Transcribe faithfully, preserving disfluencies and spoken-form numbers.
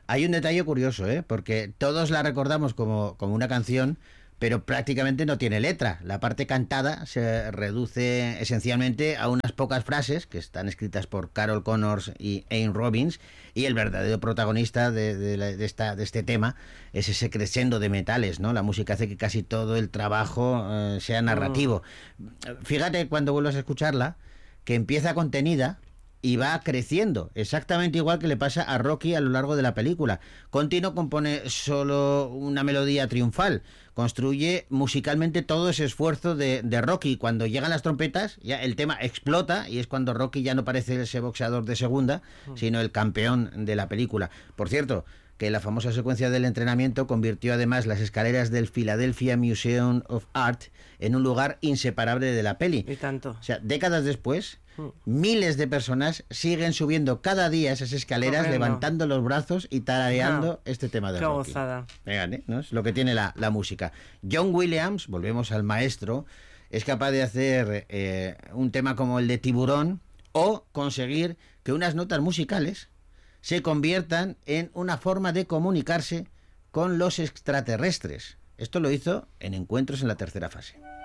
Hay un detalle curioso, ¿eh? Porque todos la recordamos como, como una canción, pero prácticamente no tiene letra. La parte cantada se reduce esencialmente a unas pocas frases que están escritas por Carol Connors y Ain Robbins, y el verdadero protagonista de, de, la- de esta, de este tema es ese crescendo de metales, ¿no? La música hace que casi todo el trabajo eh, sea Mm, narrativo. Fíjate cuando vuelvas a escucharla, que empieza contenida y va creciendo, exactamente igual que le pasa a Rocky a lo largo de la película. Conti no compone solo una melodía triunfal, construye musicalmente todo ese esfuerzo de, de Rocky. Cuando llegan las trompetas, ya el tema explota y es cuando Rocky ya no parece ese boxeador de segunda, mm. sino el campeón de la película. Por cierto, que la famosa secuencia del entrenamiento convirtió además las escaleras del Philadelphia Museum of Art en un lugar inseparable de la peli. Y tanto. O sea, décadas después, Mm. miles de personas siguen subiendo cada día esas escaleras, Corriendo. levantando los brazos y tarareando Ah, este tema de qué Rocky. gozada. Vean, ¿eh? ¿No? Es lo que tiene la, la música. John Williams, volvemos al maestro, es capaz de hacer eh, un tema como el de Tiburón o conseguir que unas notas musicales se conviertan en una forma de comunicarse con los extraterrestres. Esto lo hizo en Encuentros en la tercera fase.